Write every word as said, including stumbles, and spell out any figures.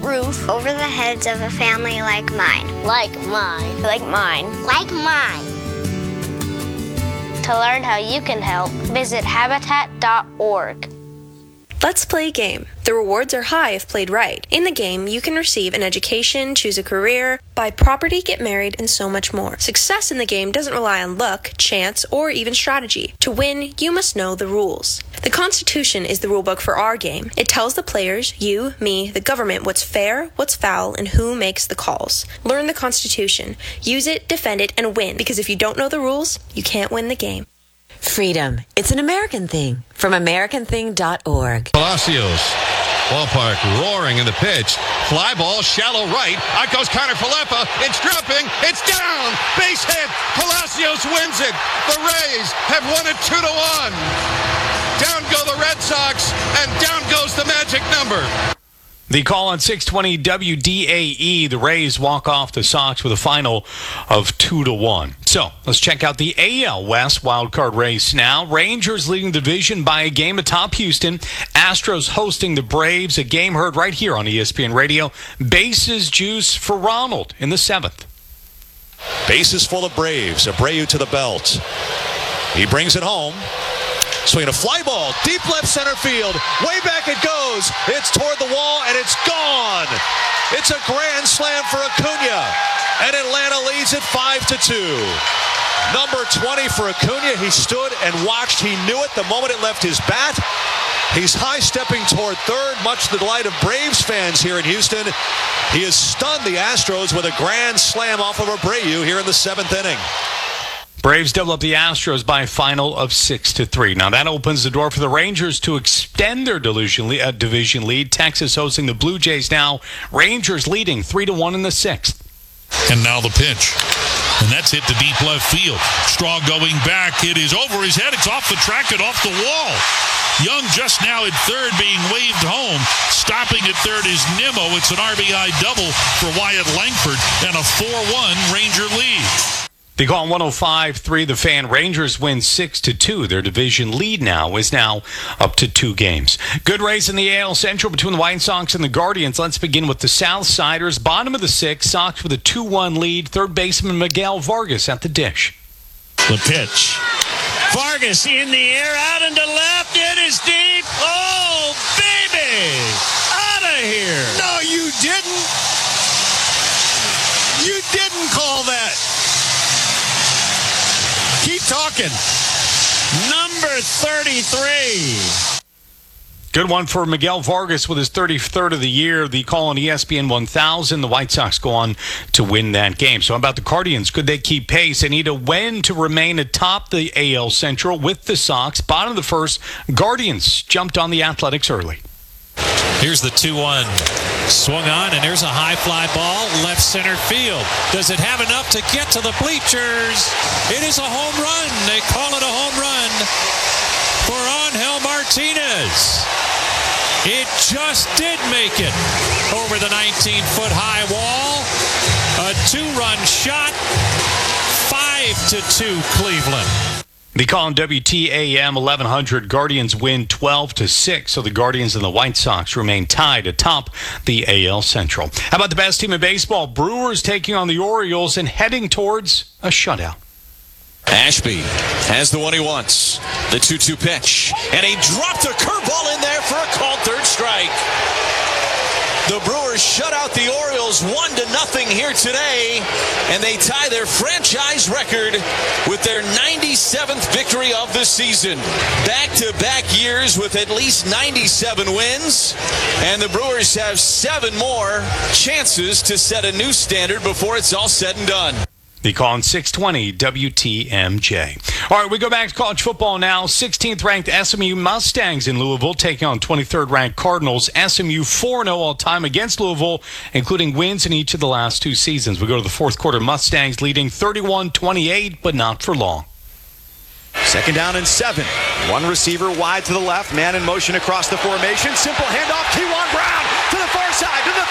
roof over the heads of a family like mine. Like mine. Like mine. Like mine. To learn how you can help, visit habitat dot org. Let's play a game. The rewards are high if played right. In the game, you can receive an education, choose a career, buy property, get married, and so much more. Success in the game doesn't rely on luck, chance, or even strategy. To win, you must know the rules. The Constitution is the rulebook for our game. It tells the players, you, me, the government, what's fair, what's foul, and who makes the calls. Learn the Constitution. Use it, defend it, and win, because if you don't know the rules, you can't win the game. Freedom. It's an American thing. From American thing dot org. Palacios. Ballpark roaring in the pitch. Fly ball, shallow right. Out goes Connor Falefa. It's dropping. It's down. Base hit. Palacios wins it. The Rays have won it two to one. Down go the Red Sox, and down goes the magic number. The call on six twenty W D A E. The Rays walk off the Sox with a final of two to one. So let's check out the A L West wildcard race now. Rangers leading the division by a game atop Houston. Astros hosting the Braves. A game heard right here on E S P N Radio. Bases juice for Ronald in the seventh. Bases full of Braves. Abreu to the belt. He brings it home. Swinging a fly ball, deep left center field. Way back it goes. It's toward the wall, and it's gone. It's a grand slam for Acuna. And Atlanta leads it five to two. Number twenty for Acuna. He stood and watched. He knew it the moment it left his bat. He's high-stepping toward third, much to the delight of Braves fans here in Houston. He has stunned the Astros with a grand slam off of Abreu here in the seventh inning. Braves double up the Astros by a final of six to three. Now that opens the door for the Rangers to extend their division lead. Uh, division lead. Texas hosting the Blue Jays now. Rangers leading three to one in the sixth. And now the pitch. And that's hit to deep left field. Straw going back. It is over his head. It's off the track and off the wall. Young just now at third being waved home. Stopping at third is Nimmo. It's an R B I double for Wyatt Langford and a four one Ranger lead. They call on one oh five point three The Fan. Rangers win six to two. Their division lead now is now up to two games. Good race in the A L Central between the White Sox and the Guardians. Let's begin with the Southsiders. Bottom of the sixth, Sox with a two one lead. Third baseman Miguel Vargas at the dish. The pitch. Vargas in the air, out into left. It is deep. Oh, baby! Out of here! No, you didn't. You didn't call that. Keep talking. Number thirty-three. Good one for Miguel Vargas with his thirty-third of the year. The call on E S P N one thousand. The White Sox go on to win that game. So how about the Guardians? Could they keep pace? They need a win to remain atop the A L Central with the Sox. Bottom of the first, Guardians jumped on the Athletics early. Here's the two one. Swung on, and there's a high fly ball, left center field. Does it have enough to get to the bleachers? It is a home run. They call it a home run for Angel Martinez. It just did make it over the nineteen-foot high wall. A two-run shot, five to two Cleveland. The call on W T A M eleven hundred. Guardians win twelve to six, so the Guardians and the White Sox remain tied atop the A L Central. How about the best team in baseball? Brewers taking on the Orioles and heading towards a shutout. Ashby has the one he wants. The two two pitch. And he dropped a curveball in there for a called third strike. The Brewers shut out the Orioles one to nothing here today, and they tie their franchise record with their ninety-seventh victory of the season. Back-to-back years with at least ninety-seven wins, and the Brewers have seven more chances to set a new standard before it's all said and done. The call on six twenty W T M J. All right, we go back to college football now. sixteenth ranked S M U Mustangs in Louisville taking on twenty-third ranked Cardinals. S M U four and oh all-time against Louisville, including wins in each of the last two seasons. We go to the fourth quarter. Mustangs leading thirty-one twenty-eight, but not for long. Second down and seven. One receiver wide to the left. Man in motion across the formation. Simple handoff. Kewan Brown to the far side, to the